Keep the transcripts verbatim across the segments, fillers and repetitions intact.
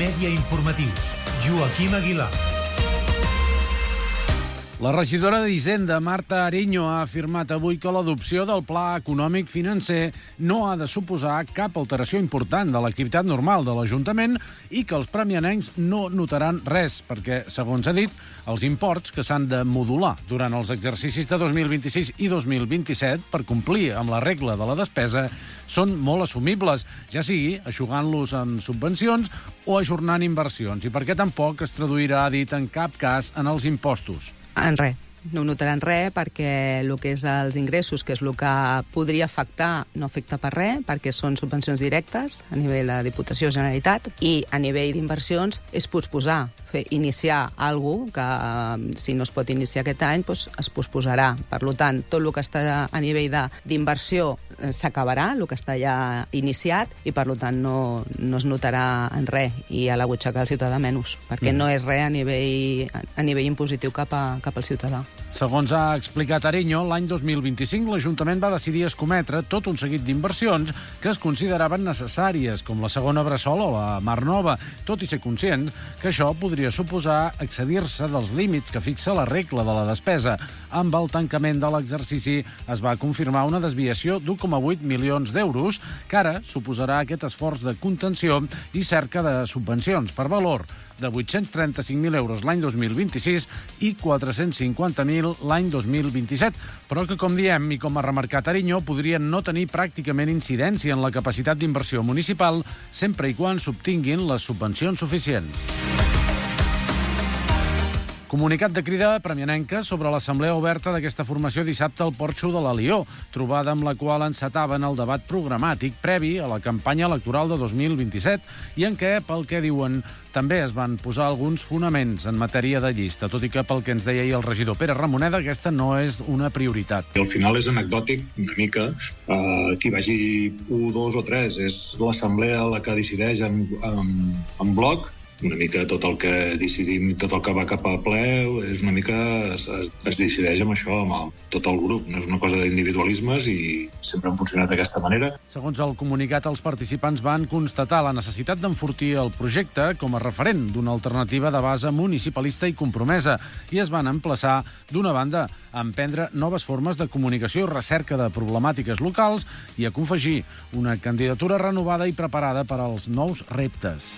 Mèdia Informatius. Joaquim Aguilar. La regidora d'Hisenda, Marta Ariño, ha afirmat avui que l'adopció del Pla Econòmic Financer no ha de suposar cap alteració important de l'activitat normal de l'Ajuntament i que els premianencs no notaran res, perquè, segons ha dit, els imports que s'han de modular durant els exercicis de dos mil vint-i-sis i dos mil vint-i-set per complir amb la regla de la despesa són molt assumibles, ja sigui eixugant-los amb subvencions o ajornant inversions, i perquè tampoc es traduirà, ha dit, en cap cas en els impostos. En res. No ho notaran res perquè el que és els ingressos, que és el que podria afectar, no afecta per res, perquè són subvencions directes a nivell de Diputació Generalitat, i a nivell d'inversions és posposar, fer, iniciar alguna cosa que si no es pot iniciar aquest any doncs es posposarà. Per tant, tot el que està a nivell d'inversió s'acabarà, el que està ja iniciat, i per tant no, no es notarà en res, i a la butxaca del ciutadà menys, perquè mm. no és res a nivell, a nivell impositiu cap, a, cap al ciutadà. Segons ha explicat Ariño, l'any dos mil vint-i-cinc l'Ajuntament va decidir escometre tot un seguit d'inversions que es consideraven necessàries, com la segona Bressol o la Mar Nova, tot i ser conscients que això podria suposar excedir-se dels límits que fixa la regla de la despesa. Amb el tancament de l'exercici es va confirmar una desviació d'u coma vuit milions d'euros, que ara suposarà aquest esforç de contenció i cerca de subvencions per valor de vuit-cents trenta-cinc mil euros l'any dos mil vint-i-sis i quatre-cents cinquanta mil l'any dos mil vint-i-set, però que, com diem i com ha remarcat Ariño, podrien no tenir pràcticament incidència en la capacitat d'inversió municipal sempre i quan s'obtinguin les subvencions suficients. Comunicat de crida premianenca sobre l'assemblea oberta d'aquesta formació dissabte al Porxo de l'Alió, trobada amb la qual encetaven el debat programàtic previ a la campanya electoral de dos mil vint-i-set i en què, pel que diuen, també es van posar alguns fonaments en matèria de llista, tot i que, pel que ens deia ahir el regidor Pere Ramoneda, aquesta no és una prioritat. Al final és anecdòtic, una mica, eh, qui vagi un, dos o tres, és l'assemblea la que decideix en, en, en bloc. Una mica tot el que decidim, tot el que va cap al ple, és una mica es, es, es decideix amb això, amb el, tot el grup. No és una cosa d'individualismes i sempre han funcionat d'aquesta manera. Segons el comunicat, els participants van constatar la necessitat d'enfortir el projecte com a referent d'una alternativa de base municipalista i compromesa i es van emplaçar, d'una banda, a emprendre noves formes de comunicació i recerca de problemàtiques locals i a confegir una candidatura renovada i preparada per als nous reptes.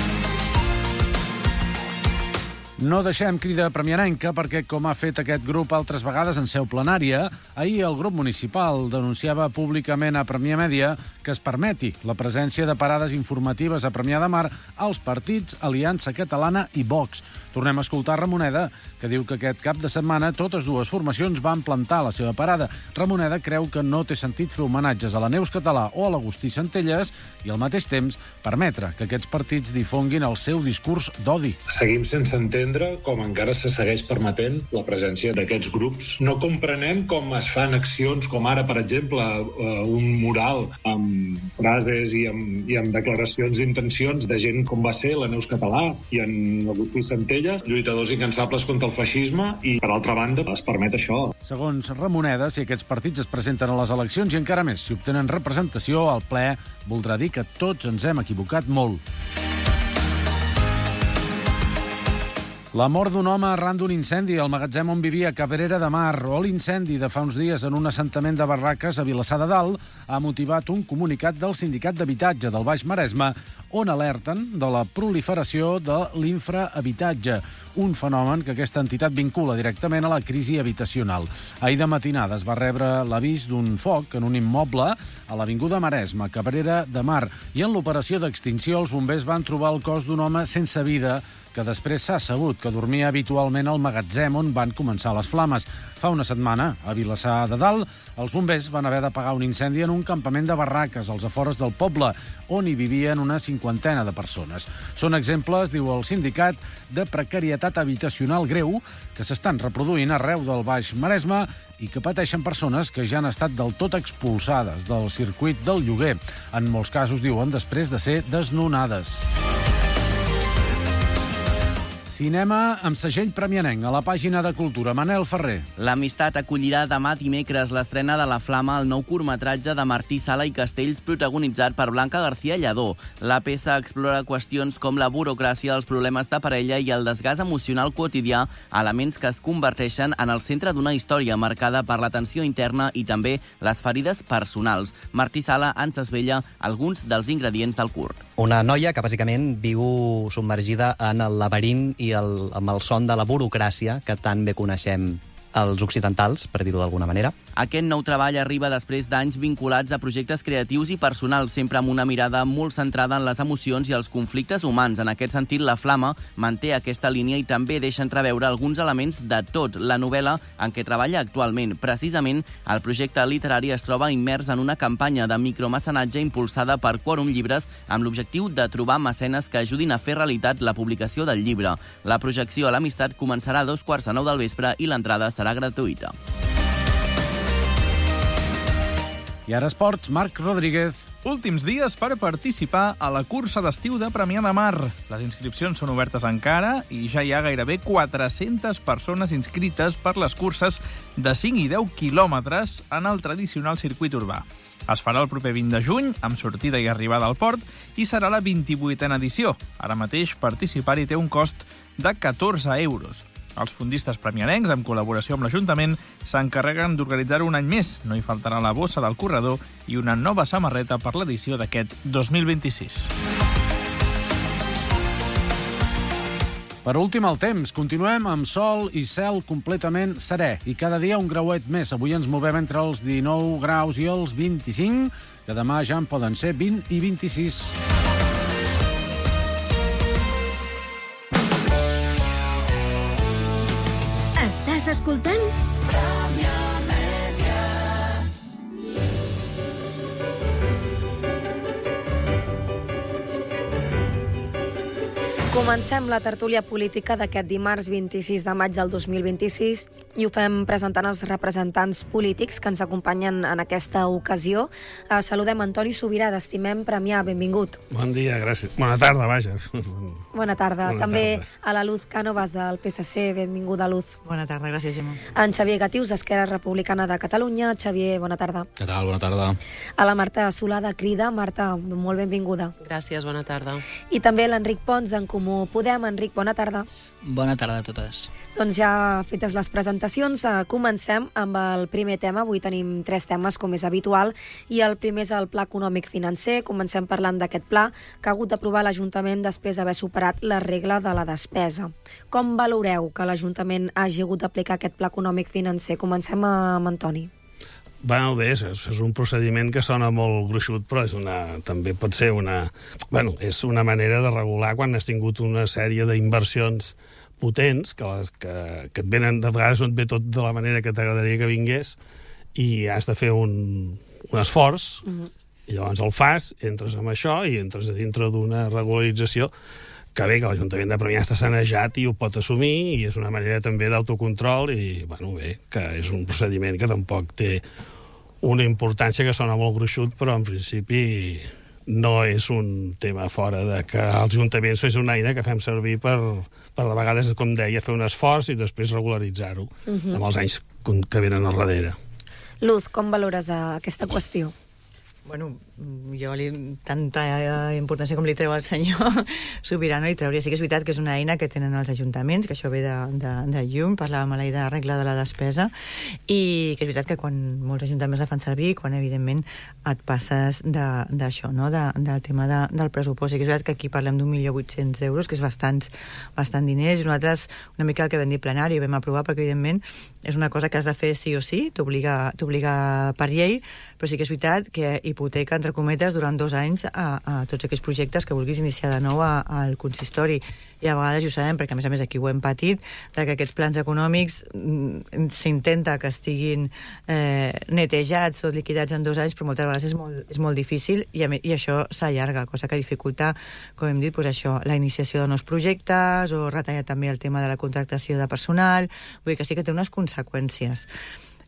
No deixem crida premianenca perquè, com ha fet aquest grup altres vegades en seu plenària, ahir el grup municipal denunciava públicament a Premià Mèdia que es permeti la presència de parades informatives a Premià de Mar als partits Aliança Catalana i Vox. Tornem a escoltar Ramoneda, que diu que aquest cap de setmana totes dues formacions van plantar la seva parada. Ramoneda creu que no té sentit fer homenatges a la Neus Català o a l'Agustí Centelles i, al mateix temps, permetre que aquests partits difonguin el seu discurs d'odi. Seguim sense entendre com encara se segueix permetent la presència d'aquests grups. No comprenem com es fan accions com ara, per exemple, un mural amb frases i amb, i amb declaracions d'intencions de gent com va ser la Neus Català i en l'Agustí Centelles, lluitadors incansables contra el feixisme, i, per altra banda, es permet això. Segons Ramoneda, si aquests partits es presenten a les eleccions i encara més, si obtenen representació al ple, voldrà dir que tots ens hem equivocat molt. La mort d'un home arran d'un incendi al magatzem on vivia a Cabrera de Mar o l'incendi de fa uns dies en un assentament de barraques a Vilassar de Dalt ha motivat un comunicat del Sindicat d'Habitatge del Baix Maresme on alerten de la proliferació de l'infrahabitatge, un fenomen que aquesta entitat vincula directament a la crisi habitacional. Ahir de matinada es va rebre l'avís d'un foc en un immoble a l'Avinguda Maresme, Cabrera de Mar, i en l'operació d'extinció els bombers van trobar el cos d'un home sense vida que després s'ha sabut que dormia habitualment al magatzem on van començar les flames. Fa una setmana, a Vilassar de Dalt, els bombers van haver d'apagar un incendi en un campament de barraques als afores del poble, on hi vivien una cinquantena de persones. Són exemples, diu el sindicat, de precarietat habitacional greu que s'estan reproduint arreu del Baix Maresme i que pateixen persones que ja han estat del tot expulsades del circuit del lloguer. En molts casos, diuen, després de ser desnonades. Cinema amb segell premianenc a la pàgina de Cultura. Manel Ferrer. L'Amistat acollirà demà dimecres l'estrena de La Flama, el nou curtmetratge de Martí Sala i Castells, protagonitzat per Blanca García Lledó. La peça explora qüestions com la burocràcia, els problemes de parella i el desgast emocional quotidià, elements que es converteixen en el centre d'una història marcada per la tensió interna i també les ferides personals. Martí Sala ens esvella alguns dels ingredients del curt. Una noia que bàsicament viu submergida en el laberint i el, amb el son de la burocràcia que tan bé coneixem els occidentals, per dir-ho d'alguna manera. Aquest nou treball arriba després d'anys vinculats a projectes creatius i personals, sempre amb una mirada molt centrada en les emocions i els conflictes humans. En aquest sentit, La Flama manté aquesta línia i també deixa entreveure alguns elements de tot la novel·la en què treballa actualment. Precisament, el projecte literari es troba immers en una campanya de micromecenatge impulsada per Quòrum Llibres amb l'objectiu de trobar mecenes que ajudin a fer realitat la publicació del llibre. La projecció a l'Amistat començarà a dos quarts de nou del vespre i l'entrada serà gratuïta. I ara esports, Marc Rodríguez. Últims dies per participar a la cursa d'estiu de Premià de Mar. Les inscripcions són obertes encara i ja hi ha gairebé quatre-centes persones inscrites per les curses de cinc i deu quilòmetres en el tradicional circuit urbà. Es farà el proper vint de juny, amb sortida i arribada al port, i serà la vint-i-vuitena edició. Ara mateix participar-hi té un cost de catorze euros. Els fondistes premianencs, en col·laboració amb l'Ajuntament, s'encarreguen d'organitzar-ho un any més. No hi faltarà la bossa del corredor i una nova samarreta per l'edició d'aquest dos mil vint-i-sis. Per últim, el temps. Continuem amb sol i cel completament serè. I cada dia un grauet més. Avui ens movem entre els dinou graus i els vint-i-cinc, que demà ja en poden ser vint i vint-i-sis. Estàs escoltant? Comencem la tertúlia política d'aquest dimarts vint-i-sis de maig del dos mil vint-i-sis i ho fem presentant els representants polítics que ens acompanyen en aquesta ocasió. Eh, saludem Antoni Subirà, d'Estimem Premià. Benvingut. Bon dia, gràcies. Bona tarda, vaja. Bona tarda. Bona També tarda. a la Luz Cànovas, del P S C. Benvinguda, Luz. Bona tarda, gràcies, Gemma. En Xavier Gatius, d'Esquerra Republicana de Catalunya. Xavier, bona tarda. Què tal? Bona tarda. A la Marta Solà, de Crida. Marta, molt benvinguda. Gràcies, bona tarda. I també l'Enric Pons, d'en Comú Podem. Enric, bona tarda. Bona tarda a totes. Doncs ja fetes les presentacions, eh, comencem amb el primer tema. Avui tenim tres temes, com és habitual, i el primer és el Pla Econòmic Financer. Comencem parlant d'aquest pla que ha hagut d'aprovar l'Ajuntament després d'haver superat la regla de la despesa. Com valoreu que l'Ajuntament hagi hagut d'aplicar aquest Pla Econòmic Financer? Comencem amb Antoni. Bueno, bé, és, és un procediment que sona molt gruixut, però és una, també pot ser una... Bueno, és una manera de regular quan has tingut una sèrie d'inversions potents, que, les, que, que et venen, de vegades no et ve tot de la manera que t'agradaria que vingués, i has de fer un, un esforç, uh-huh. i llavors el fas, entres amb això i entres a dintre d'una regularització que bé, que l'Ajuntament de Premià està sanejat i ho pot assumir, i és una manera també d'autocontrol, i, bueno, bé, que és un procediment que tampoc té una importància, que sona molt gruixut, però en principi no és un tema fora de que els ajuntaments és una eina que fem servir per, per de vegades, com deia, fer un esforç i després regularitzar-ho uh-huh. amb els anys que venen al darrere. Luz, com valores aquesta qüestió? Bueno, jo li, tanta importància com li treu al senyor Subirà, no li treuria. Sí que és veritat que és una eina que tenen els ajuntaments, que això ve de, de, de llum, parlàvem a la de regla de la despesa, i que és veritat que quan molts ajuntaments la fan servir, quan evidentment et passes d'això, no? de, del tema de, del pressupost. I que és veritat que aquí parlem d'un milió vuit-cents euros, que és bastants, bastant diners, i nosaltres una mica el que vam dir plenari, ho vam aprovar, perquè evidentment és una cosa que has de fer sí o sí, t'obliga per llei, però sí que és veritat que hipoteca, entre cometes, durant dos anys a, a tots aquells projectes que vulguis iniciar de nou a, al consistori. I a vegades ja ho sabem, perquè a més a més aquí ho hem patit, de que aquests plans econòmics mm, s'intenta que estiguin eh, netejats o liquidats en dos anys, però moltes vegades és molt, és molt difícil i, a, i això s'allarga, cosa que dificulta, com hem dit, pues això, la iniciació de nous projectes o retallar també el tema de la contractació de personal, vull dir que sí que té unes conseqüències.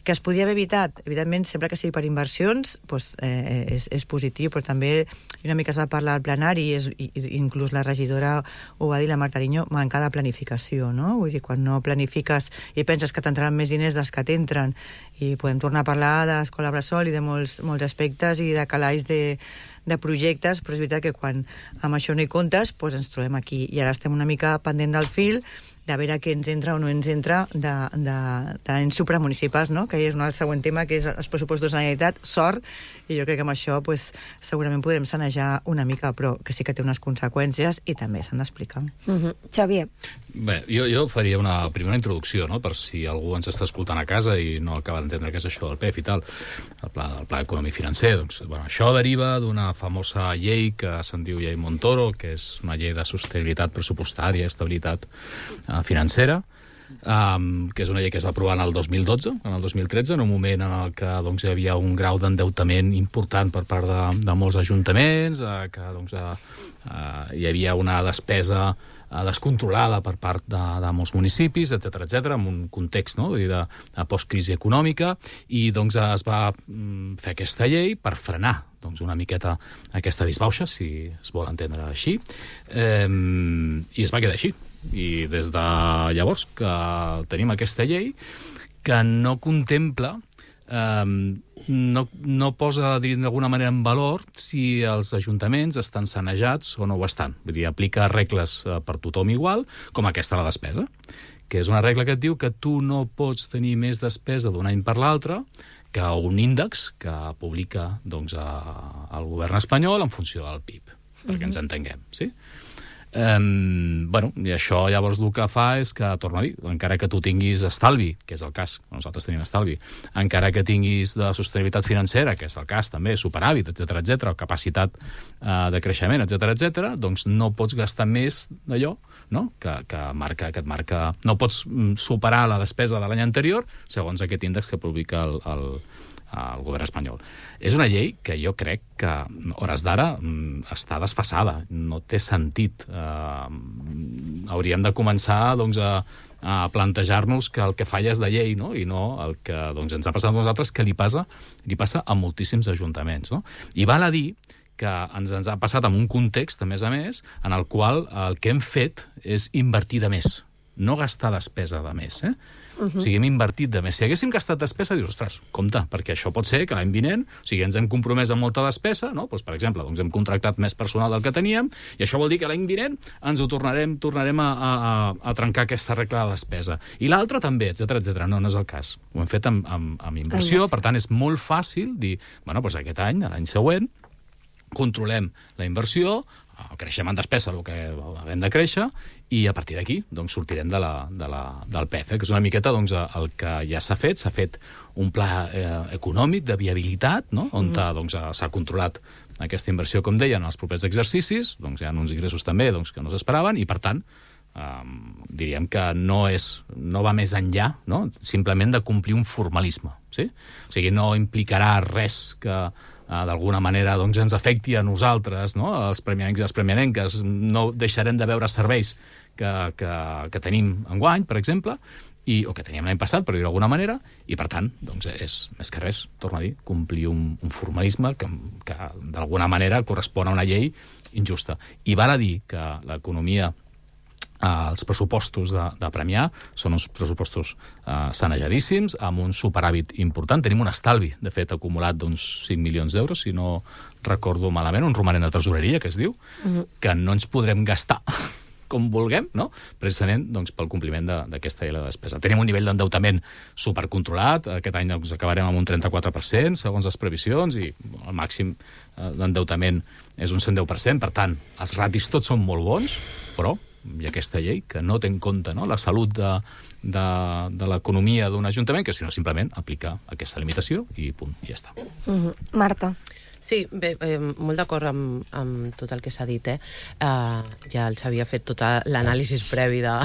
Que es podia haver evitat, evidentment, sempre que sigui per inversions, doncs, eh, és, és positiu, però també una mica es va parlar al plenari, i, és, i inclús la regidora ho va dir, la Marta Ariño, manca de planificació, no? Vull dir, quan no planifiques i penses que t'entraran més diners dels que t'entren, i podem tornar a parlar d'escola bressol i de molts, molts aspectes i de calaix de, de projectes, però és veritat que quan amb això no hi comptes, doncs ens trobem aquí. I ara estem una mica pendent del fil, de veure què ens entra o no ens entra d'ens supramunicipals, no? Que és un següent tema, que és els pressupostos de la Generalitat, sort, i jo crec que amb això pues, segurament podrem sanejar una mica, però que sí que té unes conseqüències i també s'han d'explicar. Uh-huh. Xavier. Bé, jo, jo faria una primera introduccció, no?, per si algú ens està escoltant a casa i no acaba d'entendre què és això del P E F i tal, el Pla, el pla Econòmic Financer. Doncs, bueno, això deriva d'una famosa llei que se'n diu llei Montoro, que és una llei de sostenibilitat pressupostària i estabilitat eh, financera, Um, que és una llei que es va aprovar en el dos mil dotze, en el dos mil tretze, en un moment en el que doncs, hi havia un grau d'endeutament important per part de, de molts ajuntaments, uh, que doncs, uh, uh, hi havia una despesa uh, descontrolada per part de, de molts municipis, etcètera, etcètera, en un context, no?, de, de postcrisi econòmica, i doncs, es va um, fer aquesta llei per frenar doncs, una miqueta aquesta disbauxa, si es vol entendre així, um, i es va quedar així. I des de llavors que tenim aquesta llei que no contempla, eh, no, no posa d'alguna manera en valor si els ajuntaments estan sanejats o no ho estan. Vull dir, aplica regles per tothom igual, com aquesta la despesa, que és una regla que et diu que tu no pots tenir més despesa d'un any per l'altre que un índex que publica doncs, a, el govern espanyol en funció del P I B, perquè uh-huh. ens entenguem, sí? Um, bueno, i això llavors el que fa és que, torno a dir, encara que tu tinguis estalvi, que és el cas, nosaltres tenim estalvi, encara que tinguis de sostenibilitat financera, que és el cas també, superàvit, etcètera, etcètera, capacitat uh, de creixement, etcètera, etcètera, doncs no pots gastar més d'allò, no?, que, que, marca, que et marca... No pots superar la despesa de l'any anterior segons aquest índex que publica el, el, el govern espanyol. És una llei que jo crec que, a hores d'ara, està desfasada, no té sentit. Uh, hauríem de començar doncs, a, a plantejar-nos que el que falla és de llei, no?, i no el que doncs, ens ha passat a nosaltres, que li passa, li passa a moltíssims ajuntaments. No? I val a dir que ens, ens ha passat en un context, a més a més, en el qual el que hem fet és invertir de més, no gastar despesa de més, eh? Uh-huh. O sigui, hem invertit de més. Si haguéssim gastat despesa, dius, ostres, compte, perquè això pot ser que l'any vinent, o sigui, ens hem compromès amb molta despesa, no? Doncs, per exemple, doncs hem contractat més personal del que teníem, i això vol dir que l'any vinent ens ho tornarem, tornarem a, a, a trencar aquesta regla de despesa. I l'altre també, etcètera, etcètera. No, no és el cas. Ho hem fet amb, amb, amb inversió, per tant, és molt fàcil dir, bueno, doncs aquest any, l'any següent, controlem la inversió, creixem en despesa el que hem de créixer, i a partir d'aquí doncs, sortirem de la, de la, del P E F, eh? Que és una miqueta doncs, el que ja s'ha fet. S'ha fet un pla eh, econòmic de viabilitat, no?, on mm. doncs, s'ha controlat aquesta inversió, com deia, en els propers exercicis. Doncs, hi ha uns ingressos també doncs, que no s'esperaven, i per tant eh, diríem que no, és, no va més enllà, no?, simplement de complir un formalisme. Sí? O sigui, no implicarà res que Uh, d'alguna manera doncs, ens afecti a nosaltres, no?, els premianencs i les premianenques. No deixarem de veure serveis que, que, que tenim enguany, per exemple, i, o que teníem l'any passat, per dir d'alguna manera, i per tant, doncs, és més que res, torno a dir, complir un, un formalisme que, que d'alguna manera correspon a una llei injusta. I val a dir que l'economia, Uh, els pressupostos de, de Premià són uns pressupostos uh, sanejadíssims, amb un superàvit important. Tenim un estalvi, de fet, acumulat d'uns cinc milions d'euros, si no recordo malament, un romanent de tresoreria, que es diu, uh-huh. que no ens podrem gastar com vulguem, no?, precisament doncs, pel compliment d'aquesta llei de despesa. Tenim un nivell d'endeutament supercontrolat. Aquest any doncs, acabarem amb un trenta-quatre per cent, segons les previsions, i el màxim uh, d'endeutament és un cent deu per cent. Per tant, els ratis tots són molt bons, però hi ha aquesta llei que no té en compte, no?, la salut de, de, de l'economia d'un ajuntament, que sinó simplement aplicar aquesta limitació i punt, i ja està. Mm-hmm. Marta. Sí, bé, eh, molt d'acord amb, amb tot el que s'ha dit, eh? Uh, ja el Xavier ha fet tot l'anàlisi previ de,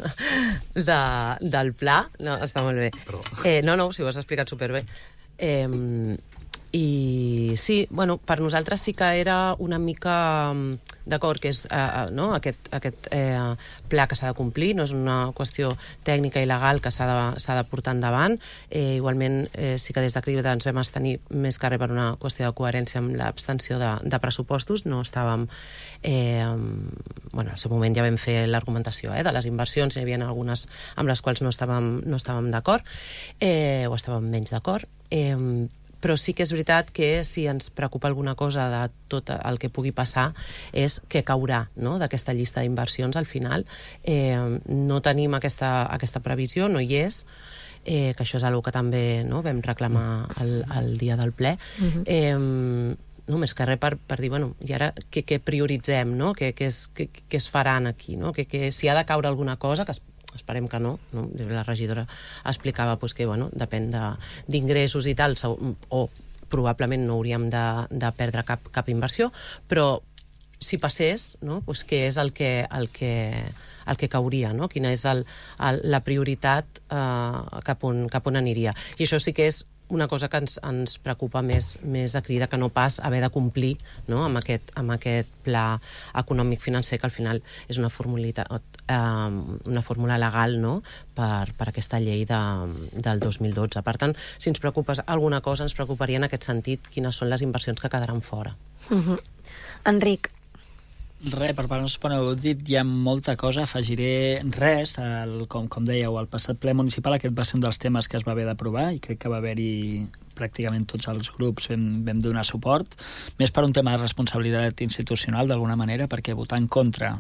de, del pla. No, està molt bé. Eh, no, no, si ho has explicat superbé. Eh, I sí, bueno, per nosaltres sí que era una mica d'acord, que és eh, no? aquest, aquest eh, pla que s'ha de complir, no és una qüestió tècnica i legal que s'ha de, s'ha de portar endavant. Eh, igualment, eh, sí que des de Crida ens vam abstenir més que res per una qüestió de coherència amb l'abstenció de, de pressupostos. No estàvem... Eh, bueno, al seu moment ja vam fer l'argumentació eh, de les inversions, hi havia algunes amb les quals no estàvem, no estàvem d'acord, eh, o estàvem menys d'acord. Eh, però sí que és veritat que si ens preocupa alguna cosa de tot el que pugui passar és que caurà, no?, d'aquesta llista d'inversions al final. Eh, no tenim aquesta, aquesta previsió, no hi és, eh, que això és una que també no, vam reclamar el, el dia del ple. Uh-huh. eh, no, més que res per, per dir, bueno, i ara què, què prioritzem, no? Què, què, es, què, què es faran aquí, no? Que, que si ha de caure alguna cosa, que es esperem que no, no? La regidora explicava pues, que bueno, depèn d'ingressos i tal, o probablement no hauríem de, de perdre cap, cap inversió, però si passés, no? Pues, què és el que, el que, el que cauria, no? Quina és el, el, la prioritat eh, cap, on, cap on aniria. I això sí que és una cosa que ens, ens preocupa més, més a Crida que no pas haver de complir, no?, amb, aquest, amb aquest pla econòmic financer, que al final és una, eh, una fórmula legal, no?, per, per aquesta llei de, del dos mil dotze. Per tant, si ens preocupa alguna cosa, ens preocuparia en aquest sentit quines són les inversions que quedaran fora. Uh-huh. Enric. Res, per part nostra, heu dit, hi ha molta cosa, afegiré res, el, com, com dèieu, al passat ple municipal aquest va ser un dels temes que es va haver d'aprovar i crec que va haver-hi pràcticament tots els grups vam, vam donar suport, més per un tema de responsabilitat institucional d'alguna manera, perquè votar en contra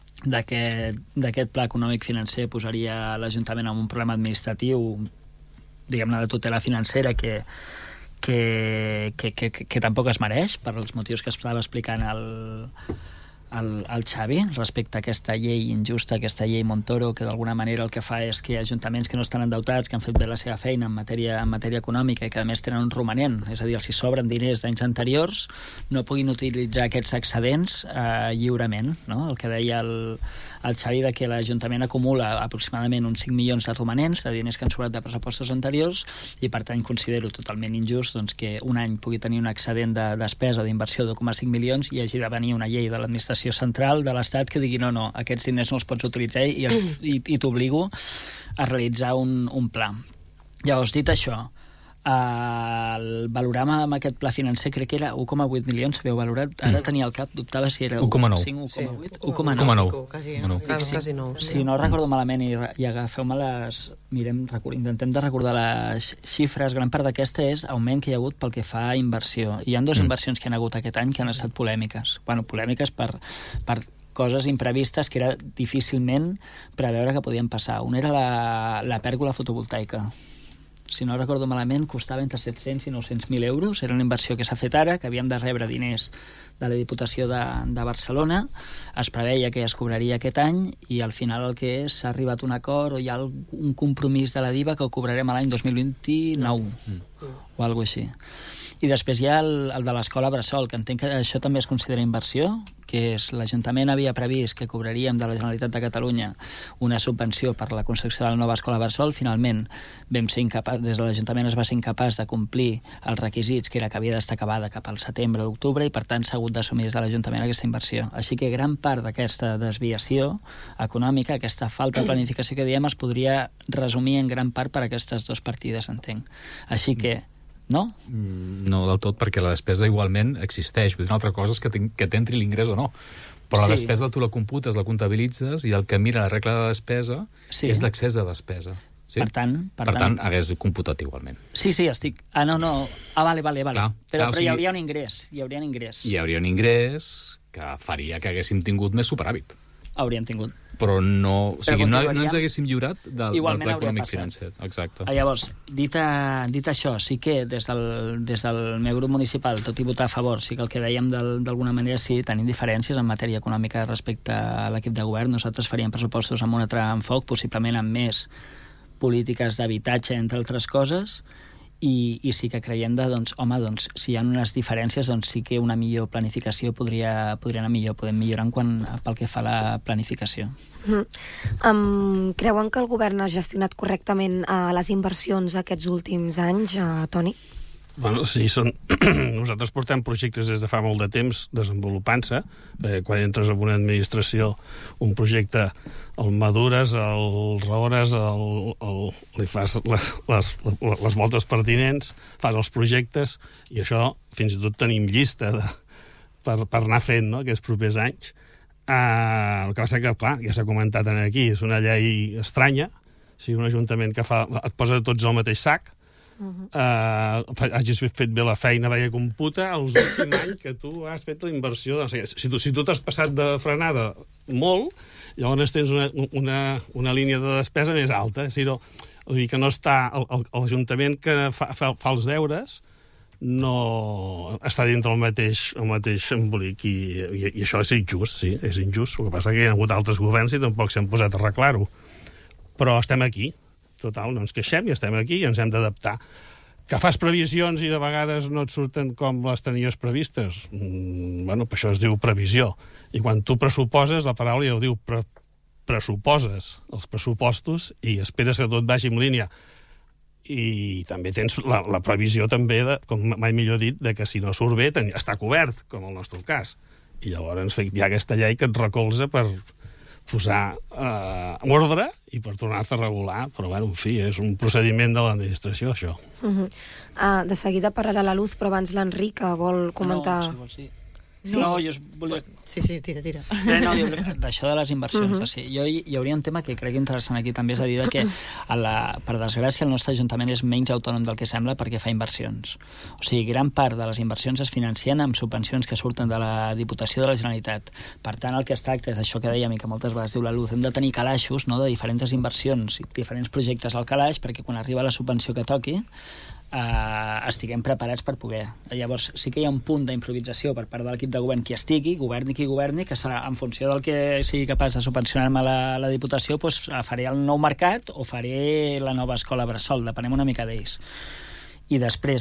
d'aquest pla econòmic financer posaria l'Ajuntament en un problema administratiu, diguem-ne, de tutela financera que que, que, que, que, que tampoc es mereix per als motius que estava explicant el El, el Xavi, respecte a aquesta llei injusta, aquesta llei Montoro, que d'alguna manera el que fa és que ajuntaments que no estan endeutats, que han fet bé la seva feina en matèria, en matèria econòmica i que a més tenen un romanent, és a dir, els hi sobren diners d'anys anteriors, no puguin utilitzar aquests excedents eh, lliurement, no? El que deia el, el Xavi de que l'Ajuntament acumula aproximadament uns cinc milions de romanents de diners que han sobrat de pressupostos anteriors i per tant considero totalment injust doncs, que un any pugui tenir un excedent de despesa o d'inversió de un coma cinc milions i hagi de venir una llei de l'administració central de l'Estat que digui no, no, aquests diners no els pots utilitzar i, i, i t'obligo a realitzar un, un pla. Llavors, dit això, el valoràvem amb aquest pla financer, crec que era un coma vuit milions, s'havia valorat, ara tenia al cap, dubtava si era un coma nou. cinc, un coma vuit, un coma nou. Quasi nou. Si no recordo malament, i, i agafeu-me les... Mirem, intentem de recordar les xifres, gran part d'aquesta és augment que hi ha hagut pel que fa a inversió. Hi ha dues mm. inversions que han hagut aquest any que han estat polèmiques. Bueno, polèmiques per, per coses imprevistes que era difícilment preveure que podien passar. Una era la, la pèrgola fotovoltaica. Si no recordo malament, costava entre set-cents i nou-cents mil euros. Era una inversió que s'ha fet ara, que havíem de rebre diners de la Diputació de, de Barcelona. Es preveia que es cobraria aquest any i al final el que és, s'ha arribat a un acord o hi ha un compromís de la D I V A que ho cobrarem l'any dos mil vint-nou mm. o alguna cosa així. I després hi ha el, el de l'escola Bressol, que entenc que això també es considera inversió, que és l'Ajuntament havia previst que cobraríem de la Generalitat de Catalunya una subvenció per la construcció de la nova escola Bressol. Finalment, vam ser incapaç, des de l'Ajuntament es va ser incapaç de complir els requisits, que era que havia d'estar acabada cap al setembre o l'octubre, i per tant s'ha hagut d'assumir des de l'Ajuntament aquesta inversió. Així que gran part d'aquesta desviació econòmica, aquesta falta de planificació que diem, es podria resumir en gran part per aquestes dues partides, entenc. Així que no? No del tot, perquè la despesa igualment existeix. Vull dir, una altra cosa és que, que t'entri l'ingrés o no. Però sí. La despesa tu la computes, la comptabilitzes, i el que mira la regla de despesa sí. és l'excés de despesa. Sí? Per tant, per, per tant, tant, hagués computat igualment. Sí, sí, estic... Ah, no, no. Ah, vale, vale, vale. Clar, però, clar, però o sigui, hi hauria un ingrés. Hi hauria un ingrés. Hi hauria un ingrés que faria que haguéssim tingut més superàvit. Hauríem tingut. Però no, o sigui, no, no ens haguéssim lliurat del, del pla econòmic financer. Exacte. Ah, llavors, dit, a, dit això, sí que des del, des del meu grup municipal, tot i votar a favor, sí que el que dèiem d'alguna manera, sí, tenim diferències en matèria econòmica respecte a l'equip de govern. Nosaltres faríem pressupostos amb un altre enfoc, possiblement amb més polítiques d'habitatge, entre altres coses, i, i sí que creiem de, doncs, home, doncs, si hi ha unes diferències, doncs sí que una millor planificació podria, podria anar millor, podem millorar en quant, pel que fa a la planificació. Mm. Um, creuen que el govern ha gestionat correctament uh, les inversions aquests últims anys, uh, Toni? Bueno, sí, són... nosaltres portem projectes des de fa molt de temps desenvolupant-se. Eh, quan entres en una administració, un projecte el madures, el raones, el, el, li fas les, les, les voltes pertinents, fas els projectes, i això fins i tot tenim llista de, per, per anar fent, no?, aquests propers anys. Eh, el que passa que, clar, ja s'ha comentat aquí, és una llei estranya. O sigui, un ajuntament que fa, et posa tots al mateix sac. Uh-huh. Uh, hagis fet bé la feina, veia computa els últims anys que tu has fet la inversió. No sé, si tu si tu t'has passat de frenada molt, llavors tens una, una, una línia de despesa més alta. O sigui, no, vull dir que no està l'Ajuntament que fa, fa, fa els deures no està dintre el mateix, el mateix embolic, i, i, i això és injust, sí, és injust. El que passa que hi ha hagut altres governs i tampoc s'han posat a arreglar-ho. Però estem aquí. Total, no ens queixem i estem aquí i ens hem d'adaptar. Que fas previsions i de vegades no et surten com les tenies previstes? Mm, bueno, per això es diu previsió. I quan tu pressuposes, la paraula ja ho diu, pre pressuposes els pressupostos i esperes que tot vagi en línia. I també tens la, la previsió també, de, com mai millor dit, de que si no surt bé està cobert, com el nostre cas. I llavors hi ha aquesta llei que et recolza per posar eh, ordre i per tornar-te a regular, però, bueno, en fi, és un procediment de l'administració, això. Uh -huh. uh, de seguida parlarà la Luz, però abans l'Enric vol comentar... No, si vols, sí. Sí? No, jo volia... Sí, sí, tira, tira. Eh, no, jo d'això de les inversions, Uh-huh. sí. Jo hi, hi hauria un tema que crec interessant aquí també, és a dir que, a la, per desgràcia, el nostre Ajuntament és menys autònom del que sembla perquè fa inversions. O sigui, gran part de les inversions es financien amb subvencions que surten de la Diputació de la Generalitat. Per tant, el que es tracta és això que dèiem i que moltes vegades diu la Luz, hem de tenir calaixos, no?, de diferents inversions i diferents projectes al calaix perquè quan arriba la subvenció que toqui Uh, estiguem preparats per poder. Llavors sí que hi ha un punt d'improvisació per part de l'equip de govern qui estigui, governi qui governi, que serà en funció del que sigui capaç de subvencionar-me la, la Diputació, doncs faré el nou mercat o faré la nova escola bressol, depenem una mica d'ells. I després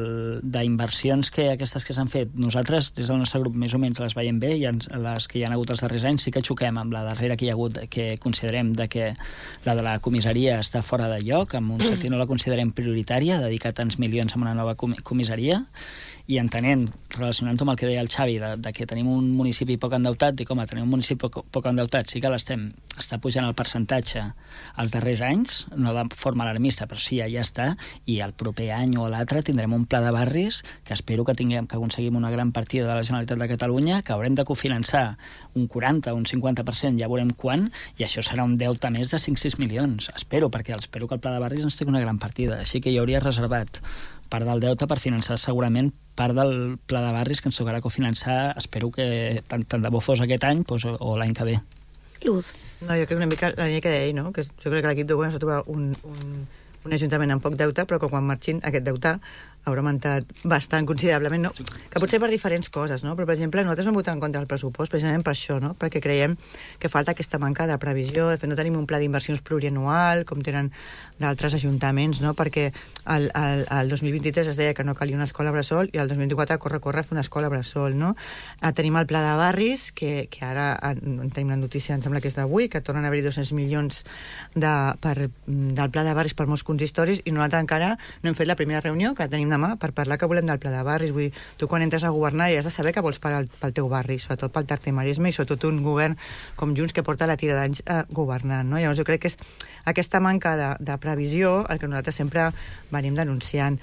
d'inversions que aquestes que s'han fet, nosaltres des del nostre grup més o menys les veiem bé, i ens, les que hi ha hagut els darrers anys sí que xoquem amb la darrera que hi ha hagut, que considerem de que la de la comissaria està fora de lloc, en un sentit no la considerem prioritària, dedicar tants milions a una nova comissaria, i entenent, relacionant-ho amb el que deia el Xavi, de, de que tenim un municipi poc endeutat, dic, home, tenim un municipi poc, poc endeutat, sí que l'estem, està pujant el percentatge els darrers anys, no de forma alarmista, però sí, ja està, i el proper any o l'altre tindrem un pla de barris que espero que tinguem, que aconseguim una gran partida de la Generalitat de Catalunya, que haurem de cofinançar un quaranta o un cinquanta per cent, ja veurem quan, i això serà un deute més de cinc sis milions, espero, perquè espero que el pla de barris ens tingui una gran partida, així que hi hauria reservat part del deute per finançar segurament part del pla de barris que ens tocarà cofinançar, espero que tant, tant de bo fos aquest any doncs, o, o l'any que ve. Luz. No, jo crec una mica la línia que deia, no? Que jo crec que l'equip de govern s'ha trobat un, un, un ajuntament amb poc deute, però que quan marxin aquest deute haurà augmentat bastant considerablement, no? Que potser per diferents coses, no? Però, per exemple, nosaltres vam votar en contra del pressupost precisament per això, no? Perquè creiem que falta aquesta manca de previsió, de fet no tenim un pla d'inversions plurianual, com tenen d'altres ajuntaments, no? Perquè el, el, el dos mil vint-i-tres es deia que no calia una escola bressol i el dos mil vint-i-quatre corre, corre a fer una escola bressol, no? Eh, tenim el pla de barris, que, que ara en, tenim la notícia, em sembla que és d'avui, que tornen a haver-hi dos-cents milions de, per, del pla de barris per molts consistoris, i nosaltres encara no hem fet la primera reunió, que la tenim demà, per parlar que volem del pla de barris. Vull dir, tu quan entres a governar ja has de saber que vols pagar pel teu barri, sobretot pel Tarter Maresme, i sobretot un govern com Junts que porta la tira d'anys eh, governant, no? Llavors jo crec que és aquesta manca de, de previsió el que nosaltres sempre venim denunciant.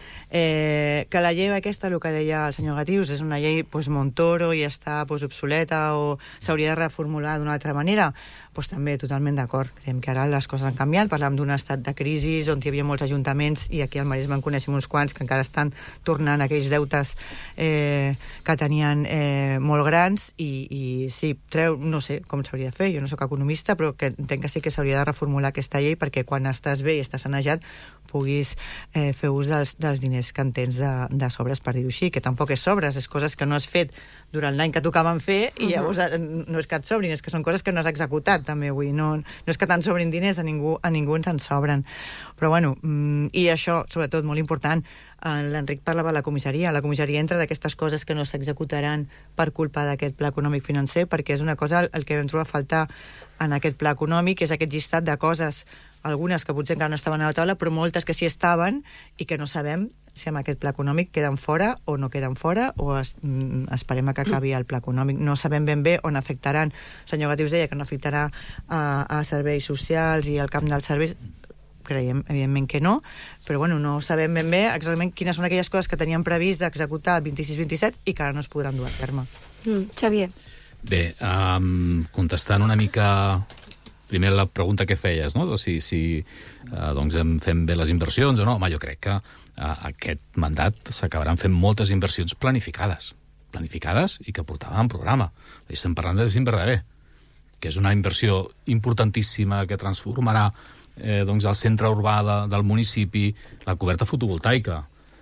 Eh, que la llei aquesta, el que deia el senyor Gatius, és una llei pues, Montoro i està pues, obsoleta o s'hauria de reformular d'una altra manera, pues, també totalment d'acord. Creiem que ara les coses han canviat, parlàvem d'un estat de crisi on hi havia molts ajuntaments i aquí al Maresme en coneixem uns quants que encara estan tornant aquells deutes eh, que tenien eh, molt grans i, i sí, treu, no sé com s'hauria de fer, jo no sóc economista, però que entenc que sí que s'hauria de reformular aquesta llei perquè quan estàs bé i estàs sanejat puguis eh, fer ús dels, dels diners que en tens de, de sobres, per dir-ho així, que tampoc és sobres, és coses que no has fet durant l'any que tocaven fer i llavors no és que et sobrin, és que són coses que no has executat també, vull no, no és que te'n sobrin diners, a ningú, a ningú ens en sobren. Però bueno, i això, sobretot, molt important, l'Enric parlava de la comissaria, la comissaria entra d'aquestes coses que no s'executaran per culpa d'aquest pla econòmic financer, perquè és una cosa el que vam trobar a faltar en aquest pla econòmic, és aquest llistat de coses, algunes que potser encara no estaven a la taula, però moltes que sí estaven i que no sabem si amb aquest pla econòmic queden fora o no queden fora, o es, mm, esperem a que acabi el pla econòmic. No sabem ben bé on afectaran. El senyor Gatius deia que no afectarà a, a serveis socials i al camp dels serveis. Creiem, evidentment, que no, però bueno, no sabem ben bé exactament quines són aquelles coses que teníem previst d'executar el vint-i-sis vint-i-set i que ara no es podran dur a terme. Mm, Xavier. Bé, um, contestant una mica... Primer la pregunta que feies, no? Si, si uh, doncs fem bé les inversions o no. Home, jo crec que uh, aquest mandat s'acabaran fent moltes inversions planificades. Planificades i que portaven programa. Estem parlant de Desinverdebé, que és una inversió importantíssima que transformarà eh, doncs el centre urbà de, del municipi, la coberta fotovoltaica,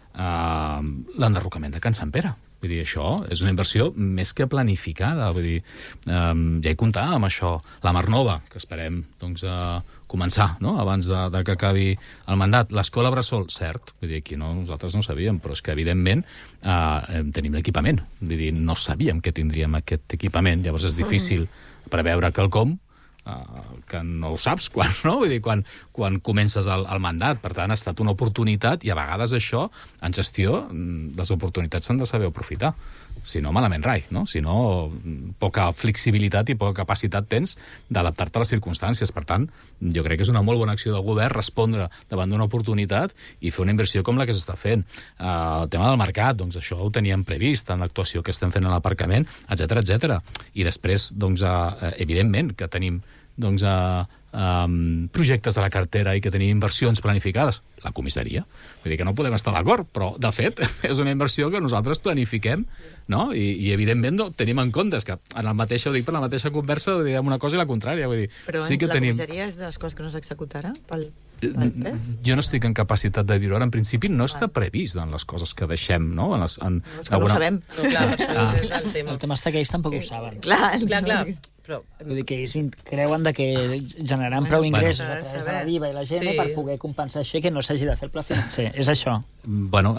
eh, l'enderrocament de Can Sant Pere. Vull dir, això és una inversió més que planificada. Vull dir, eh, ja hi comptàvem amb això. La Mar Nova, que esperem doncs, a començar, no?, abans de, de que acabi el mandat. L'escola Bressol, cert, vull dir, aquí no, nosaltres no ho sabíem, però és que, evidentment, eh, tenim l'equipament. Vull dir, no sabíem que tindríem aquest equipament. Llavors és difícil preveure quelcom Uh, que no ho saps quan, no? Vull dir, quan, quan comences el, el mandat. Per tant, ha estat una oportunitat i a vegades això, en gestió, les oportunitats s'han de saber aprofitar. Si no, malament rai, no? Si no, poca flexibilitat i poca capacitat tens d'adaptar-te a les circumstàncies. Per tant, jo crec que és una molt bona acció del govern respondre davant d'una oportunitat i fer una inversió com la que s'està fent. Uh, el tema del mercat, doncs això ho teníem previst en l'actuació que estem fent en l'aparcament, etcètera, etcètera. I després, doncs, uh, evidentment que tenim doncs, uh, um, projectes de la cartera i que tenim inversions planificades. La comissaria. Vull dir que no podem estar d'acord, però, de fet, és una inversió que nosaltres planifiquem, no? I, i evidentment, no, tenim en compte que en el mateix, ho dic per la mateixa conversa, diguem una cosa i la contrària. Vull dir, però sí que la tenim... comissaria és de les coses que no s'executarà pel... pel Jo no estic en capacitat de dir-ho. En principi no està previst en les coses que deixem, no? En les, en, no, és que alguna... no ho sabem. No, clar, ah. és el tema. El tema està que ells tampoc ho saben. Clar, clar, clar. Però, vull dir que ells creuen de que generaran prou ingressos bueno, a través de l'I V A i la G M sí. per poder compensar això que no s'hagi de fer el pla financer. És això. Bueno,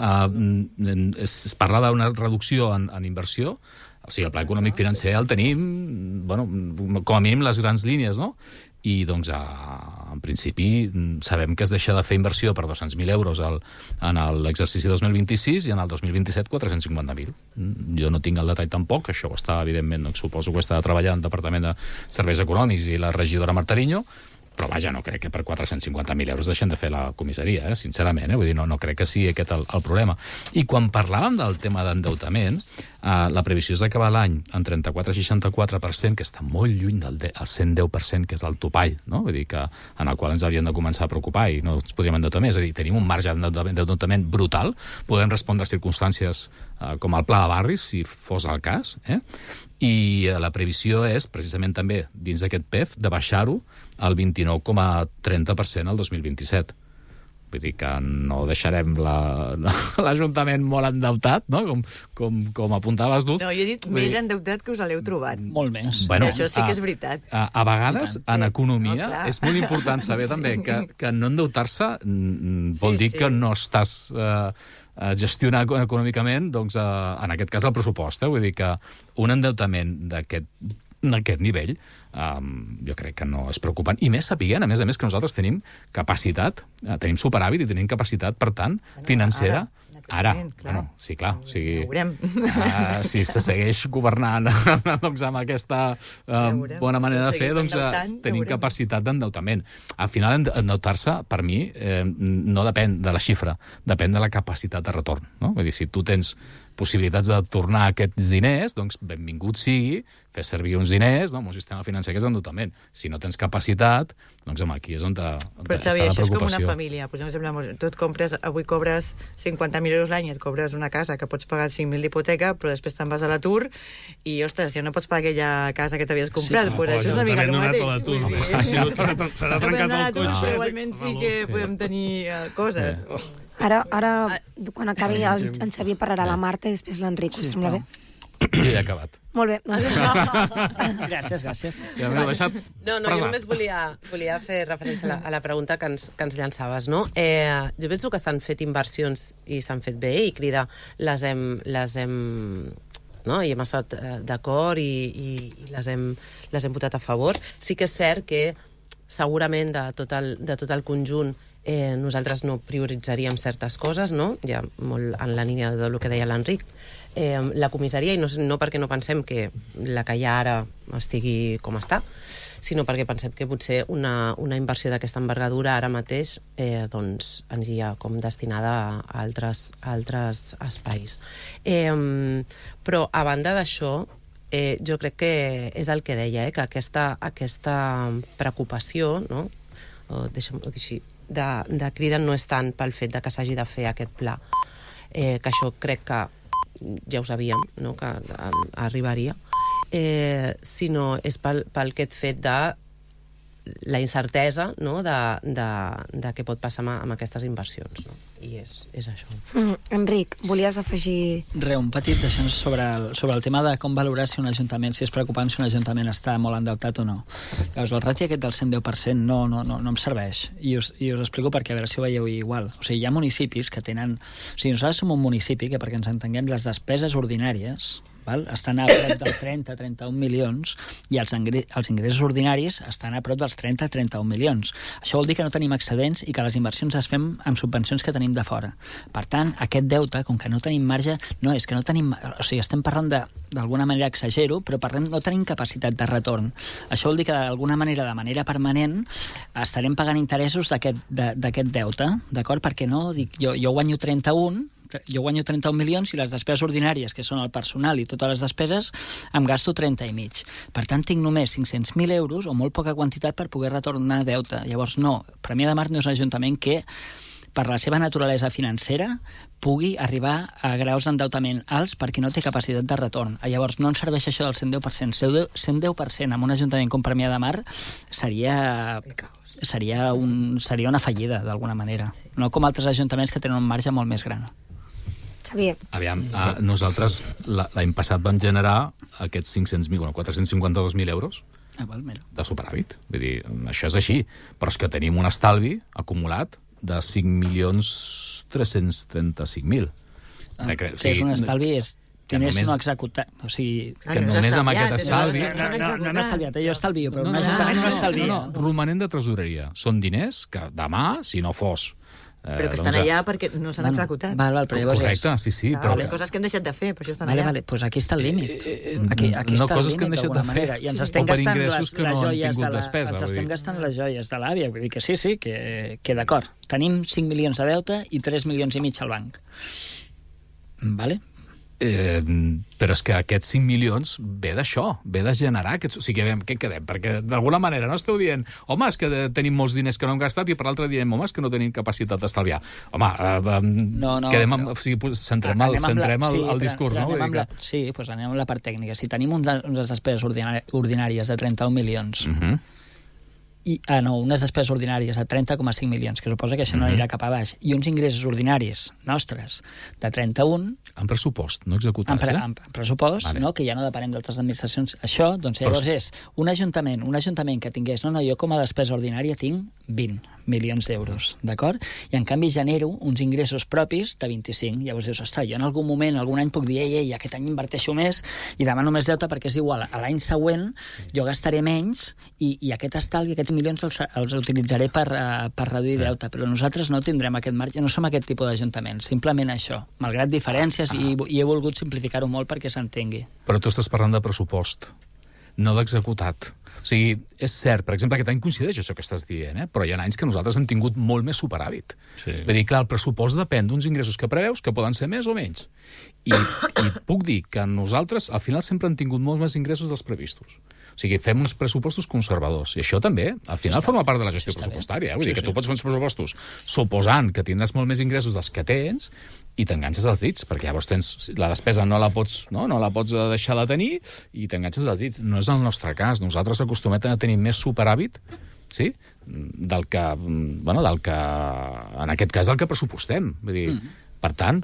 uh, es, es parla d'una reducció en, en inversió. O sigui, el pla econòmic financer el tenim, bueno, com a mínim les grans línies, no? I, doncs, a, en principi, sabem que es deixa de fer inversió per dos-cents mil euros al, en l'exercici dos mil vint-i-sis i en el dos mil vint-i-set quatre-cents cinquanta mil. Jo no tinc el detall tampoc, això ho està, evidentment, doncs, suposo que ho està treballant el Departament de Serveis Econòmics i la regidora Martariño, però vaja, no crec que per quatre-cents cinquanta mil euros deixen de fer la comissaria, eh? Sincerament, eh? Vull dir, no, no crec que sigui aquest el, el problema. I quan parlàvem del tema d'endeutament, eh, la previsió és d'acabar l'any en trenta-quatre coma seixanta-quatre per cent, que està molt lluny del de, el cent deu per cent, que és el topall, no? Vull dir que en el qual ens hauríem de començar a preocupar i no ens podríem endeutar més. És a dir, tenim un marge d'endeutament brutal, podem respondre a circumstàncies eh, com el pla de barris, si fos el cas, eh? I la previsió és, precisament també, dins d'aquest P E F, de baixar-ho al vint-i-nou coma trenta per cent al dos mil vint-i-set. Vull dir que no deixarem l'Ajuntament la, molt endeutat, no? Com, com, com apuntaves tu. No, jo he dit Vull més dir... endeutat que us l'heu trobat. Molt més. Bueno, això sí que és veritat. A, a vegades, en economia, no, és molt important saber sí. també que, que no endeutar-se vol sí, dir sí. que no estàs... Eh, gestionar econòmicament, doncs, en aquest cas el pressupost. Eh? Vull dir que un endeutament d'aquest d'aquest nivell, um, jo crec que no és preocupant. I més sapiguent, a més a més, que nosaltres tenim capacitat, eh, tenim superàvit i tenim capacitat, per tant, bueno, financera. Ara, ara bueno, sí, clar. O sigui, uh, si se segueix governant doncs, amb aquesta uh, bona manera de fer, doncs uh, tenim capacitat d'endeutament. Al final, endeutar-se, per mi, eh, no depèn de la xifra, depèn de la capacitat de retorn. No? Vull dir, si tu tens possibilitats de tornar aquests diners, doncs benvingut sigui fer servir uns diners, no? Un sistema financer que és endeutament. Si no tens capacitat, doncs home, aquí és on, te, on Però, està Xavi, la preocupació. Però, Xavi, això és com una família. Pues, exemple, tu et compres, avui cobres cinquanta mil euros l'any, et cobres una casa que pots pagar cinc mil d'hipoteca, però després te'n vas a l'atur i, ostres, ja no pots pagar aquella casa que t'havies comprat. Sí, pues, això és una mica el mateix. Si no, s'ha trencat el cotxe. Igualment sí que podem tenir coses. Ara, ara quan acabi el, en Xavier parlarà la Marta i després l'Enric, us sembla bé? Jo ja he acabat. Molt bé. Doncs... gràcies, gràcies. Ja m'heu deixat no, no, jo només volia, volia fer referència a la, a la pregunta que ens, que ens llançaves, no? Eh, jo penso que s'han fet inversions i s'han fet bé i crida les hem... Les hem no? I hem estat d'acord i, i, i les, hem, les hem votat a favor. Sí que és cert que segurament de tot el, de tot el conjunt eh, nosaltres no prioritzaríem certes coses, no? Ja molt en la línia del que deia l'Enric. Eh, la comissaria, i no, no perquè no pensem que la que hi ha ara estigui com està, sinó perquè pensem que potser una, una inversió d'aquesta envergadura ara mateix eh, doncs aniria com destinada a altres, a altres espais. Eh, però, a banda d'això, eh, jo crec que és el que deia, eh, que aquesta, aquesta preocupació, no? o deixa'm-ho dir així, de, de Crida no és tant pel fet de que s'hagi de fer aquest pla, eh, que això crec que ja ho sabíem, no? que arribaria, eh, sinó és pel, pel aquest fet de la incertesa, no? de, de, de què pot passar amb, amb aquestes inversions. No? I és, és això. Mm, Enric, volies afegir... Re, un petit d'això sobre, el, sobre el tema de com valorar si un ajuntament, si és preocupant si un ajuntament està molt endeutat o no. Llavors, el rati aquest del cent deu per cent no, no, no, no em serveix. I us, I us explico perquè a veure si ho veieu igual. O sigui, hi ha municipis que tenen... O sigui, nosaltres som un municipi que, perquè ens entenguem, les despeses ordinàries val? Estan a prop dels trenta a trenta-un milions i els, els ingressos ordinaris estan a prop dels trenta a trenta-un milions. Això vol dir que no tenim excedents i que les inversions les fem amb subvencions que tenim de fora. Per tant, aquest deute, com que no tenim marge, no, és que no tenim... O sigui, estem parlant de, d'alguna manera exagero, però parlem, no tenim capacitat de retorn. Això vol dir que d'alguna manera, de manera permanent, estarem pagant interessos d'aquest, d'aquest deute, d'acord? Perquè no, dic, jo, jo guanyo trenta-un, jo guanyo trenta-un milions i les despeses ordinàries, que són el personal i totes les despeses, em gasto trenta i mig. Per tant, tinc només cinc-cents mil euros o molt poca quantitat per poder retornar deute. Llavors, no, Premià de Mar no és un ajuntament que, per la seva naturalesa financera, pugui arribar a graus d'endeutament alts perquè no té capacitat de retorn. Llavors, no ens serveix això del cent deu per cent. cent deu per cent en un ajuntament com Premià de Mar seria... seria, un, seria una fallida, d'alguna manera. No com altres ajuntaments que tenen un marge molt més gran. Xavier. Aviam, uh, nosaltres l'any passat vam generar aquests cinc-cents mil, bueno, quatre-cents cinquanta-dos mil euros ah, val, mira. de superàvit. Vull dir, això és així. Però és que tenim un estalvi acumulat de cinc milions tres-cents trenta-cinc mil. Ah, que és un estalvi, és diners només... no executat. O sigui... Que ah, només amb aquest estalvi... No, no, no, no hem estalviat, jo estalvio, però no, un ajuntament no, no, no estalvia. No, no, romanent de tresoreria. Són diners que demà, si no fos... Però que estan doncs, allà perquè no s'han bueno, executat. Val, val, però llavors correcte, sí, sí. Clar, però les coses que hem deixat de fer, per això estan vale, allà. Vale, doncs aquí està el límit. Aquí, aquí no està coses el límit, que hem deixat de fer. Manera. I ens estem o per gastant ingressos les, que no les joies han tingut de la, despesa. ens estem gastant les joies de l'àvia. Vull dir que sí, sí, que, que d'acord. Tenim cinc milions de deute i tres milions i mig al banc. Vale? Eh, però és que aquests cinc milions ve d'això, ve de generar aquests... O sigui, què quedem? Perquè d'alguna manera no esteu dient, home, és que tenim molts diners que no hem gastat i per l'altre diem, home, és que no tenim capacitat d'estalviar. Home, eh, no, no, quedem amb, no. O sigui, centrem, el, centrem la, el, sí, el discurs, no? La, que... Sí, doncs anem amb la part tècnica. Si tenim un, unes despeses ordinàries de trenta-un milions... Uh-huh. I, ah, no, unes despeses ordinàries de trenta coma cinc milions, que suposa que això no anirà cap a baix, i uns ingressos ordinaris nostres de trenta-un... En pressupost, no executats, en, pre eh? En, en pressupost, vale. No? Que ja no depenem d'altres administracions. Això, doncs, llavors Però... és un ajuntament, un ajuntament que tingués, no, no, jo com a despesa ordinària tinc vint milions d'euros, d'acord? I en canvi genero uns ingressos propis de vint-i-cinc. Llavors dius, ostres, jo en algun moment, algun any puc dir, ei, ei, aquest any inverteixo més i demano més deute perquè és igual. A l'any següent jo gastaré menys i, i aquest estalvi, aquests milions els, els utilitzaré per, uh, per reduir eh. deute. Però nosaltres no tindrem aquest marge, no som aquest tipus d'ajuntament. Simplement això. Malgrat diferències, ah. i, i he volgut simplificar-ho molt perquè s'entengui. Però tu estàs parlant de pressupost, no d'executat. O sigui, és cert, per exemple, aquest any coincideix això que estàs dient, eh? Però hi ha anys que nosaltres hem tingut molt més superàvit. Sí. Vull dir, clar, el pressupost depèn d'uns ingressos que preveus, que poden ser més o menys. I, i puc dir que nosaltres, al final, sempre hem tingut molts més ingressos dels previstos. O sigui, fem uns pressupostos conservadors. I això també, al final, sí, forma part de la gestió pressupostària. Eh? Vull sí, dir que sí. Tu pots fer uns pressupostos suposant que tindràs molt més ingressos dels que tens i t'enganxes els dits, perquè llavors tens la despesa no la pots, no, no la pots deixar de tenir i t'enganxes els dits. No és el nostre cas. Nosaltres acostumem a tenir més superàvit, sí? del que, bueno, del que, en aquest cas, del que pressupostem. Vull dir, mm. Per tant,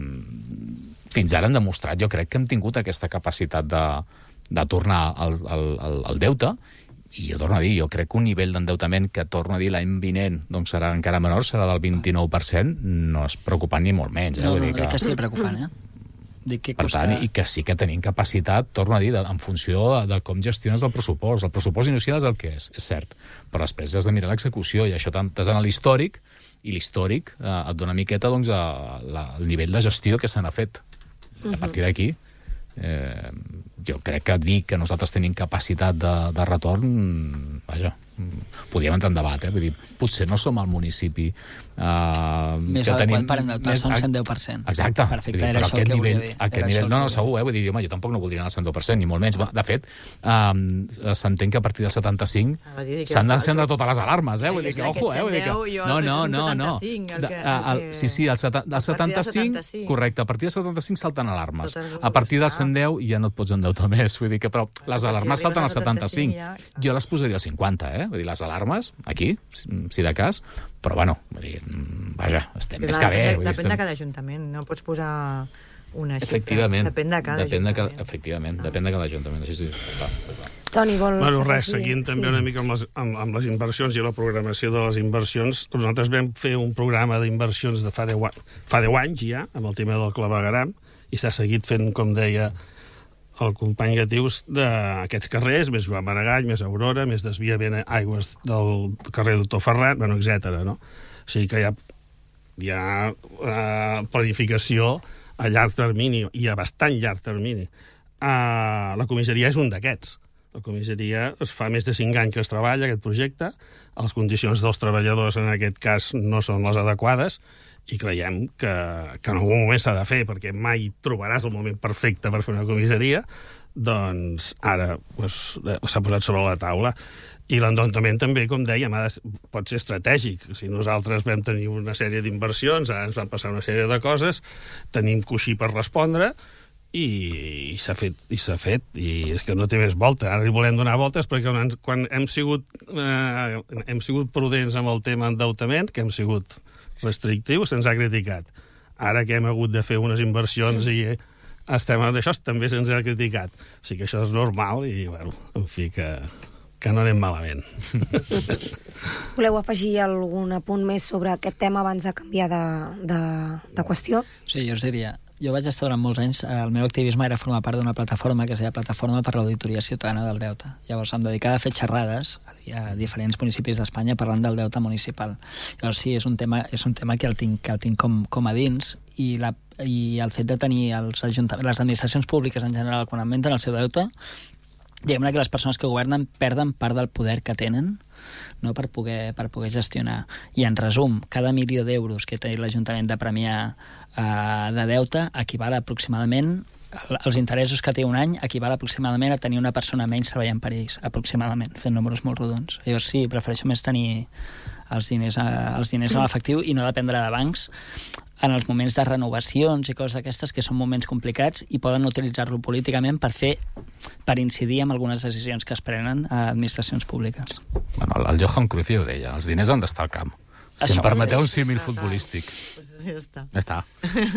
fins ara hem demostrat, jo crec que hem tingut aquesta capacitat de de tornar al, al, al deute, i jo torno a dir, jo crec que un nivell d'endeutament que torno a dir l'any vinent doncs serà encara menor, serà del vint-i-nou per cent, no és preocupant ni molt menys. Eh? No, Vull no, dir que... que sí preocupant, eh? Dic que per costa... tant, i que sí que tenim capacitat, torno a dir, de, en funció de, de com gestiones el pressupost. El pressupost inicial és el que és, és cert, però després has de mirar l'execució, i això t'has d'anar a l'històric i l'històric eh, et dona miqueta doncs, a, la, el nivell de gestió que se n'ha fet. A partir d'aquí, eh, jo crec que dir que nosaltres tenim capacitat de, de retorn, vaja, podríem entrar en debat, eh? Vull dir, potser no som el municipi uh, més que adequat tenim... per endeutar-se un cent deu per cent. Exacte. Perfecte, dir, era però això aquest el que nivell, volia dir. aquest nivell, no, no, segur, eh? Vull dir, home, jo tampoc no voldria anar al cent deu per cent, ni molt menys. De fet, um, s'entén que a partir del setanta-cinc s'han d'encendre totes les alarmes, eh? Vull dir que, ojo, eh? Vull dir que... No, no, no, no. Sí, sí, el setanta-cinc, correcte, a partir del setanta-cinc salten alarmes. A partir del cent deu ja no et pots endeutar més, vull dir que, però les alarmes salten al setanta-cinc. Jo les posaria al cinquanta, eh? Vull dir, les alarmes, aquí, si de cas, però bueno, vull dir, vaja, estem més que bé. Depèn de cada ajuntament, no pots posar una xifra. Efectivament. Depèn de cada ajuntament. Efectivament, depèn de cada ajuntament. Sí, sí, clar. Toni, vols... Bueno, res, seguint també una mica amb les, amb, amb les inversions i la programació de les inversions, nosaltres vam fer un programa d'inversions de fa deu, fa deu anys ja, amb el tema del clavegueram, i s'ha seguit fent, com deia el company Gatius, d'aquests carrers, més Joan Maragall, més Aurora, més desviament aigües del carrer Doctor Ferrat, bueno, etcètera. No? O sigui que hi ha, hi ha uh, planificació a llarg termini, i a bastant llarg termini. Uh, la comissaria és un d'aquests. La comissaria es fa més de cinc anys que es treballa, aquest projecte. Les condicions dels treballadors, en aquest cas, no són les adequades, i creiem que, que en algun moment s'ha de fer, perquè mai trobaràs el moment perfecte per fer una comissaria, doncs ara pues, s'ha posat sobre la taula. I l'endeutament també, com dèiem, ha de, pot ser estratègic. Si nosaltres vam tenir una sèrie d'inversions, ara ens van passar una sèrie de coses, tenim coixí per respondre, i, i s'ha fet, i s'ha fet, i és que no té més volta. Ara hi volem donar voltes perquè quan, quan hem sigut eh, hem sigut prudents amb el tema endeutament, que hem sigut restrictius, se'ns ha criticat. Ara que hem hagut de fer unes inversions i estem d'això, també se'ns ha criticat. O sigui que això és normal i, bueno, en fi, que, que no anem malament. Voleu afegir algun apunt més sobre aquest tema abans de canviar de, de, de qüestió? Sí, jo us diria... Jo vaig estar durant molts anys, el meu activisme era formar part d'una plataforma que es deia Plataforma per l'Auditoria Ciutadana del Deute. Llavors em dedicava a fer xerrades a diferents municipis d'Espanya parlant del deute municipal. Llavors sí, és un tema, és un tema que el tinc, que el tinc com, com a dins, i, la, i el fet de tenir els ajuntaments, les administracions públiques en general, quan augmenten el seu deute, diguem-ne que les persones que governen perden part del poder que tenen, no, per poder, per poder gestionar. I en resum, cada milió d'euros que té l'Ajuntament de Premià eh, de deute equival aproximadament, els interessos que té un any equival aproximadament a tenir una persona menys treballant per ells, aproximadament, fent números molt rodons. Llavors sí, prefereixo més tenir els diners, a, els diners en efectiu i no dependre de bancs en els moments de renovacions i coses d'aquestes que són moments complicats i poden utilitzar-lo políticament per fer, per incidir en algunes decisions que es prenen a administracions públiques. Bueno, el Johan Cruyff ja ho deia, els diners han d'estar al camp. Si em permeteu un símil futbolístic. Ja està. Ja està.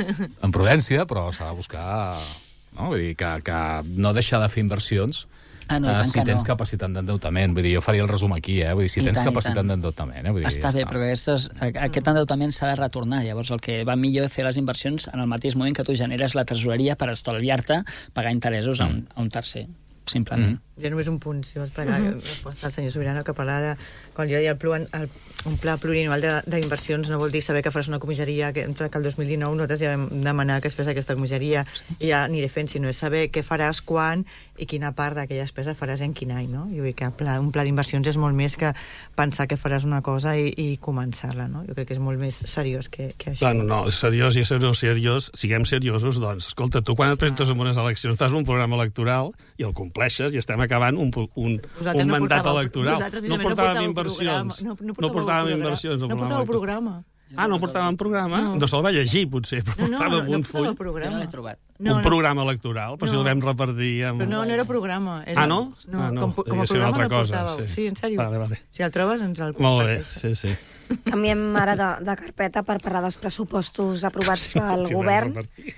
En prudència, però s'ha de buscar... No? Vull dir, que, que no deixar de fer inversions Ah, no, uh, si tens no. capacitat d'endeutament. Vull dir, jo faria el resum aquí, eh? Vull dir, si I tens tant, capacitat d'endeutament. Eh? Vull dir, està bé, però aquestes, aquest endeutament s'ha de retornar. Llavors el que va millor és fer les inversions en el mateix moment que tu generes la tresoreria per estalviar-te pagar interessos mm. a, un, a un tercer, simplement. Mm. Ja només un punt, si vols pagar mm -hmm. resposta al senyor Sobirano, que parlava de... Quan jo deia el, plan, el, un pla plurianual d'inversions no vol dir saber que faràs una comissaria que entre que el dos mil dinou nosaltres ja vam demanar que es fes aquesta comissaria i ja aniré fent, sinó és saber què faràs, quan i quina part d'aquella despesa faràs en quin any, no? Jo vull que pla, un pla d'inversions és molt més que pensar que faràs una cosa i, i començar-la, no? Jo crec que és molt més seriós que, que això. No, no, seriós i seriós, seriós, siguem seriosos, doncs, escolta, tu quan et presentes en unes eleccions fas un programa electoral i el compleixes i estem acabant un, un, un no mandat portàveu, electoral. No portàvem inversions. No, no, no portàvem inversions. No portàveu programa. Ah, no portàvem programa? No, no se'l va llegir, potser, però no, no, portàvem no, un no full. Programa. Jo no l'he trobat. No, un no. programa electoral, però no. si el vam repartir amb... Però no, no era programa. Era... Ah, no? No, ah, no. Com, com a programa altra no cosa, portàveu. sí. Sí, en sèrio. Vale, vale. Si el trobes, ens el Molt bé, sí, sí. Canviem ara de, de carpeta per parlar dels pressupostos aprovats pel sí, govern.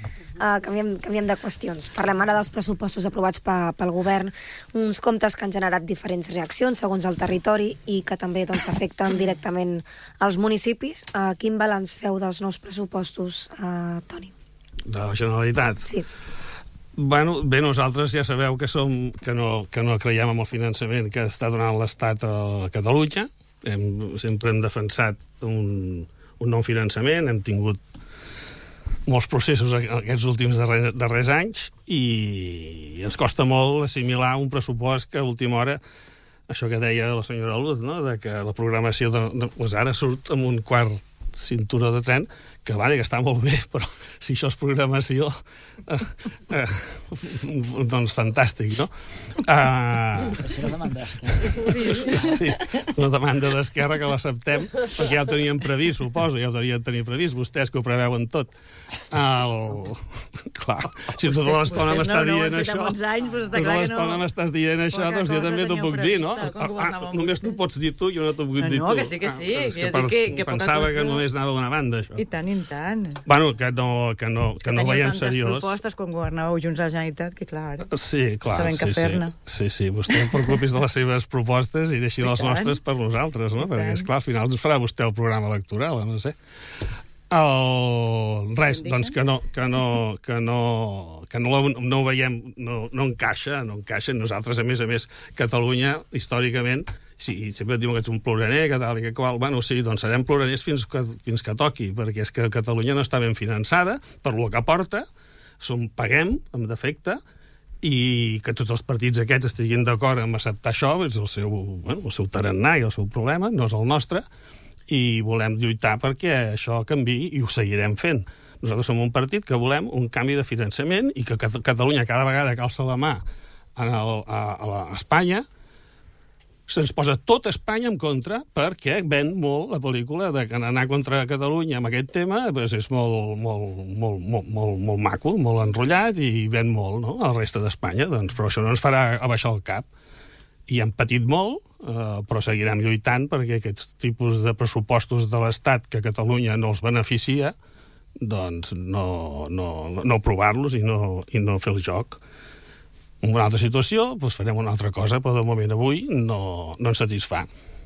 Uh, canviem, canviem de qüestions. Parlem ara dels pressupostos aprovats pe, pel govern, uns comptes que han generat diferents reaccions segons el territori i que també doncs, afecten directament als municipis. Uh, quin balanç feu dels nous pressupostos, uh, Toni? De la Generalitat? Sí. Bueno, bé, nosaltres ja sabeu que, som, que, no, que no creiem en el finançament que està donant l'Estat a Catalunya. Hem, sempre hem defensat un, un nou finançament, hem tingut molts processos aquests últims darrers, darrers anys i ens costa molt assimilar un pressupost que a última hora, això que deia la senyora Luz, no? De que la programació de, de, pues ara surt amb un quart cinturó de tren, que vale, que està molt bé, però si això és programació, eh, eh, doncs fantàstic, no? Uh, Això és demanda d'Esquerra. Sí, una demanda d'Esquerra que l'acceptem, perquè ja ho teníem previst, suposo, ja ho tenien tenir previst, vostès que ho preveuen tot. El... Clar, si tota l'estona m'està dient això, tota l'estona m'estàs dient això, doncs jo també t'ho puc dir, no? Només t'ho pots dir tu, jo no t'ho puc dir tu. No, que sí, que sí. Pensava que només anava d'una banda, això. I tant, i tant. Bueno, que no, que no, que no veiem seriós. Teniu tantes propostes quan governàveu junts a la Generalitat, que clar, ara... Sí, clar, sí, sí. Sí, sí, vostè em preocupis de les seves propostes i deixi les nostres per nosaltres, no? Perquè, esclar, al final ens farà vostè el programa electoral, no sé. El... Res, doncs que no, que no, que no, que no, no ho veiem, no, no encaixa, no encaixa. Nosaltres, a més a més, Catalunya, històricament, sí, sempre et diuen que ets un ploraner, que tal i que qual. Bueno, sí, doncs serem ploraners fins que, fins que toqui, perquè és que Catalunya no està ben finançada, per lo que porta, som paguem, amb defecte, i que tots els partits aquests estiguin d'acord en acceptar això, és el seu, bueno, el seu tarannà i el seu problema, no és el nostre, i volem lluitar perquè això canviï i ho seguirem fent. Nosaltres som un partit que volem un canvi de finançament i que Catalunya cada vegada que alça la mà a, el, a, a Espanya se'ns posa tot Espanya en contra perquè ven molt la pel·lícula de que anar contra Catalunya amb aquest tema doncs és molt, molt, molt, molt, molt, molt maco, molt enrotllat i ven molt, no?, a la resta d'Espanya. Doncs, però això no ens farà abaixar el cap. I hem patit molt, eh, però seguirem lluitant perquè aquests tipus de pressupostos de l'Estat que Catalunya no els beneficia, doncs no, no, no aprovar-los i no, i no fer el joc. En una altra situació, doncs farem una altra cosa, però de moment avui no, no ens satisfà.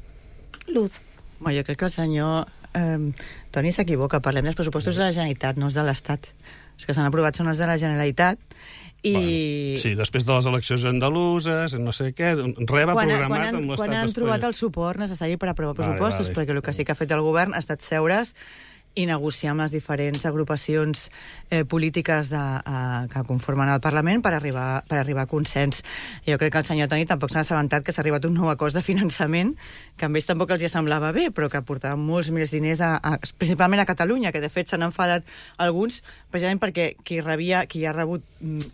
Luz. Bueno, jo crec que el senyor eh, Toni s'equivoca. Parlem dels pressupostos de la Generalitat, no els de l'Estat. Els que s'han aprovat són els de la Generalitat. I... Bueno, sí, després de les eleccions andaluses, no sé què, res va programat quan han, amb l'Estat quan han espanyol. trobat el suport necessari per aprovar pressupostos, vale, vale. perquè el que sí que ha fet el govern ha estat seure's i negociar amb les diferents agrupacions eh, polítiques de, eh, que conformen el Parlament per arribar, per arribar a consens. Jo crec que el senyor Toni tampoc s'ha assabentat que s'ha arribat a un nou acord de finançament, que a ells tampoc els hi semblava bé, però que portava molts més diners, a, a, principalment a Catalunya, que de fet s'han enfadat alguns, precisament perquè qui, rebia, qui ha rebut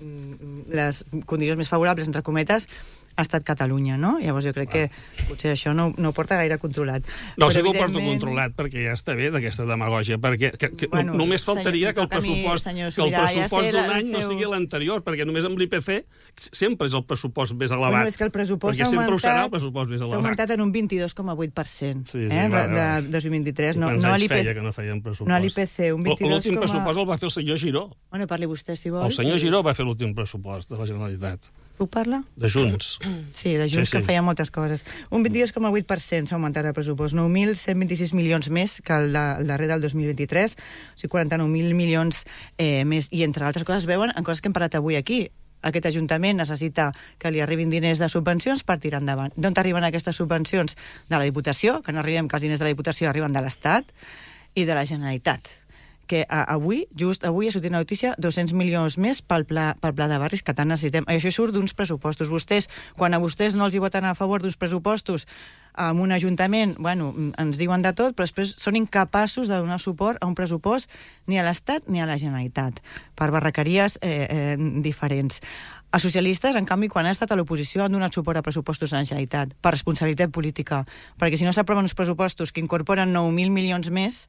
mm, les condicions més favorables, entre cometes, ha estat Catalunya, no? Llavors jo crec que potser això no, no ho porta gaire controlat. No, sí que ho porta controlat, perquè ja està bé d'aquesta demagògia, perquè que, que bueno, només faltaria senyor, que el pressupost, mi, que el pressupost d'un any no sigui l'anterior, perquè només amb l'I P C sempre és el pressupost més elevat. Bueno, és que el pressupost perquè sempre ho serà el pressupost més elevat. S'ha augmentat en un vint-i-dos coma vuit per cent sí, sí, eh, va, de, de dos mil vint-i-tres. No, no, a l'I P C, feia que no feien pressupost. No a l'I P C, un vint-i-dos. L'últim pressupost el va fer el senyor Giró. Bueno, parli vostè, si vol. El senyor Giró va fer l'últim pressupost de la Generalitat. Ho parla? De Junts. Sí, de Junts, sí, sí. Que feia moltes coses. Un vint-i-dos coma vuit per cent s'ha augmentat el pressupost, nou mil cent vint-i-sis milions més que el, de, el darrer del dos mil vint-i-tres, o sigui, quaranta-nou mil milions eh, més. I, entre altres coses, veuen en coses que hem parlat avui aquí. Aquest Ajuntament necessita que li arribin diners de subvencions per tirar endavant. D'on arriben aquestes subvencions? De la Diputació, que no arribem que els diners de la Diputació arriben de l'Estat, i de la Generalitat, que a, avui, just avui, ha sortit una notícia, dos-cents milions més pel pla, pel pla de barris que tant necessitem. I això surt d'uns pressupostos. Vostès, quan a vostès no els hi voten a favor d'uns pressupostos amb un ajuntament, bueno, ens diuen de tot, però després són incapaços de donar suport a un pressupost ni a l'Estat ni a la Generalitat, per barraqueries eh, eh, diferents. Els socialistes, en canvi, quan han estat a l'oposició, han donat suport a pressupostos de la Generalitat, per responsabilitat política, perquè si no s'aproven uns pressupostos que incorporen nou mil milions més,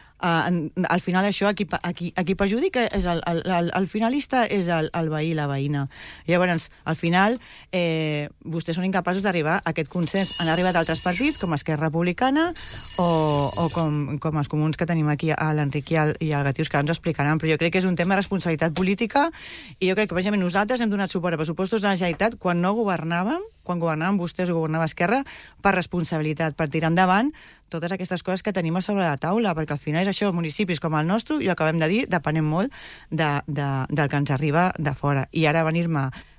Uh, al final això, a qui, a qui, a qui perjudica és el, el, el, el finalista és el, el veí, la veïna. Llavors, al final, eh, vostès són incapaços d'arribar a aquest consens. Han arribat altres partits, com Esquerra Republicana o, o com, com els comuns que tenim aquí, a l'Enric i al, i al Gatius, que ens ho explicaran, però jo crec que és un tema de responsabilitat política i jo crec que, precisament, nosaltres hem donat suport a pressupostos de la Generalitat quan no governàvem, quan governàvem vostès o governava Esquerra, per responsabilitat, per tirar endavant totes aquestes coses que tenim a sobre la taula, perquè al final és això, municipis com el nostre, i ho acabem de dir, depenem molt de, de, del que ens arriba de fora. I ara venir-me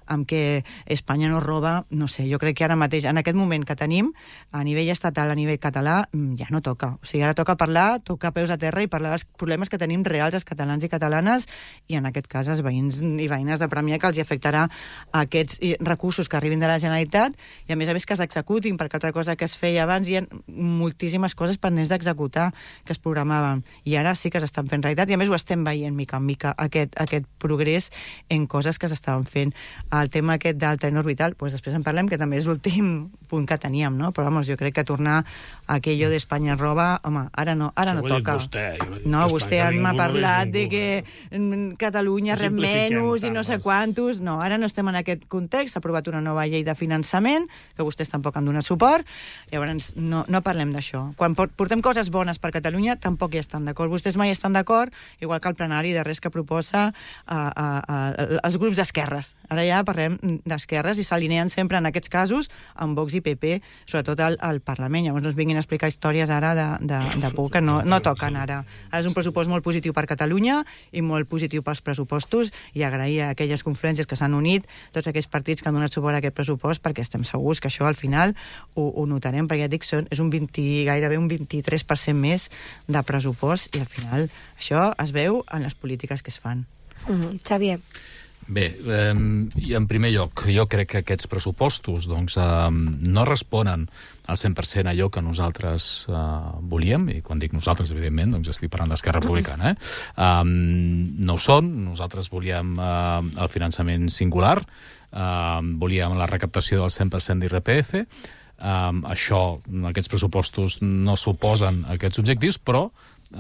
amb que Espanya no roba, no sé, jo crec que ara mateix, en aquest moment que tenim, a nivell estatal, a nivell català, ja no toca. O sigui, ara toca parlar, tocar peus a terra i parlar dels problemes que tenim reals els catalans i catalanes, i en aquest cas els veïns i veïnes de Premià, que els afectarà aquests recursos que arribin de la Generalitat, i a més a més que s'executin, perquè altra cosa que es feia abans, hi ha moltíssimes coses pendents d'executar que es programaven, i ara sí que s'estan fent realitat, i a més ho estem veient mica en mica, aquest, aquest progrés en coses que s'estaven fent. El tema aquest del tren orbital, doncs després en parlem, que també és l'últim punt que teníem, no? Però, vamos, jo crec que tornar a aquello d'Espanya roba, home, ara no, ara no toca. Vostè, no, vostè m'ha parlat de que Catalunya rep menys i no sé quantos. No, ara no estem en aquest context, s'ha aprovat una nova llei de finançament, que vostès tampoc han donat suport, llavors no, no parlem d'això. Quan portem coses bones per Catalunya, tampoc hi estan d'acord. Vostès mai estan d'acord, igual que el plenari de res que proposa a, a, a, els grups d'esquerres. Ara ja parlem d'esquerres i s'alineen sempre en aquests casos amb Vox i P P, sobretot al, al Parlament. Llavors no ens vinguin a explicar històries ara de, de, de por que no, no toquen ara. Ara és un pressupost molt positiu per Catalunya i molt positiu pels pressupostos, i agrair a aquelles conferències que s'han unit, tots aquells partits que han donat suport a aquest pressupost, perquè estem segurs que això al final ho, ho notarem, perquè ja dic, és un vint, gairebé un vint-i-tres per cent més de pressupost, i al final això es veu en les polítiques que es fan. Mm-hmm. Xavier. Bé, eh, i en primer lloc, jo crec que aquests pressupostos doncs, eh, no responen al cent per cent allò que nosaltres eh, volíem, i quan dic nosaltres, evidentment, doncs estic parlant d'Esquerra Republicana. Eh? Um, no ho són, nosaltres volíem eh, el finançament singular, eh, volíem la recaptació del cent per cent d'I R P F, um, això, aquests pressupostos no suposen aquests objectius, però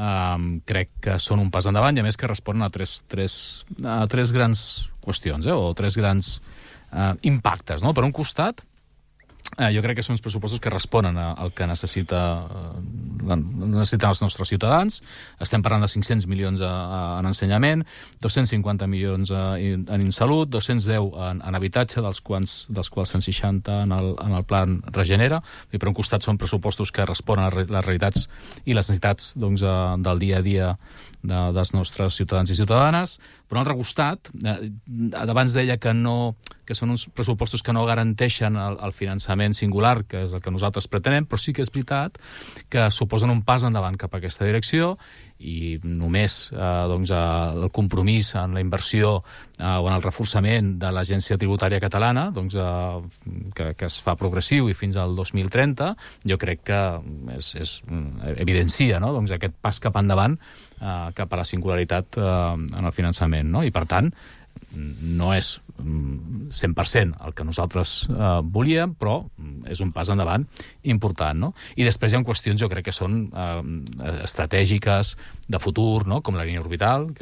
Um, crec que són un pas endavant, i a més que responen a tres, tres, a tres grans qüestions, eh? o tres grans uh, impactes. No? Per un costat, uh, jo crec que són uns pressupostos que responen al que necessita, uh, necessiten els nostres ciutadans. Estem parlant de cinc-cents milions a, a, en ensenyament, dos-cents cinquanta milions a, en, en salut, dos-cents deu en, en habitatge, dels quals, dels quals cent seixanta en el, en el plan Regenera. I per un costat són pressupostos que responen a les realitats i les necessitats doncs, del dia a dia de, dels nostres ciutadans i ciutadanes. Per un altre costat, eh, abans deia que, no, que són uns pressupostos que no garanteixen el, el finançament singular, que és el que nosaltres pretenem, però sí que és veritat que suposen un pas endavant cap a aquesta direcció, i només eh, doncs, el compromís en la inversió eh, o en el reforçament de l'Agència Tributària Catalana, doncs, eh, que, que es fa progressiu i fins al dos mil trenta, jo crec que és, és, evidencia no? doncs, aquest pas cap endavant eh, cap a la singularitat eh, en el finançament. No? I per tant, no és cent per cent el que nosaltres eh, volíem, però és un pas endavant important. No? I després hi ha qüestions, jo crec que són eh, estratègiques de futur, no? Com la línia orbital, que